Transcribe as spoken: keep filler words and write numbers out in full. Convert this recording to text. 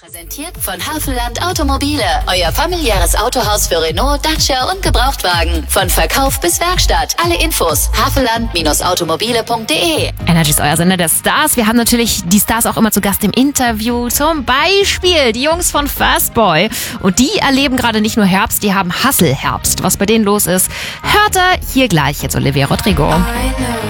Präsentiert von Havelland Automobile. Euer familiäres Autohaus für Renault, Dacia und Gebrauchtwagen. Von Verkauf bis Werkstatt. Alle Infos havelland Automobile punkt de. Energy ist euer Sender der Stars. Wir haben natürlich die Stars auch immer zu Gast im Interview. Zum Beispiel die Jungs von First Boy. Und die erleben gerade nicht nur Herbst, die haben Hustle-Herbst. Was bei denen los ist, hört ihr hier gleich. Jetzt Olivia Rodrigo.